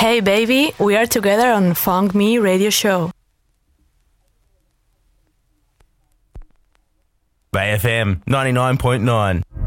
Hey baby, we are together on Funk Me Radio Show. Bay FM 99.9.